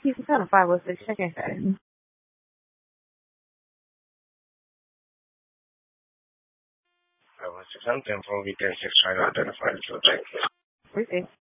He's got a 506 checking status. I was exempt from V36 trying to identify the subject. Briefing.